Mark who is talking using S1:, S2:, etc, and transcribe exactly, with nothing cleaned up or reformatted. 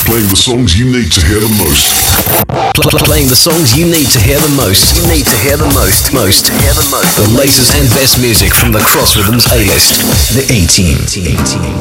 S1: Playing the songs you need to hear the most.
S2: Pl- pl- playing the songs you need to hear the most. You need to hear the most. Most. Hear the most. The latest and best music from the Cross Rhythms A-list. The A-Team.